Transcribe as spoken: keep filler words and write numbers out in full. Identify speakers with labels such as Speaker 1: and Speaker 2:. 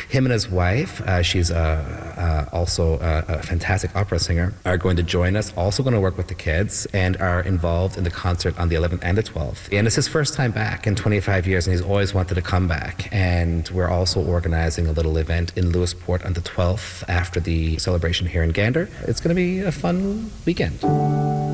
Speaker 1: Him and his wife, uh, she's uh, uh, also a, a fantastic opera singer, are going to join us, also going to work with the kids, and are involved in the concert on the eleventh and the twelfth. And it's his first time back in twenty-five years, and he's always wanted to come back. And we're also organizing a little event in Lewisport on the twelfth after the celebration here in Gander. It's going to be a fun weekend.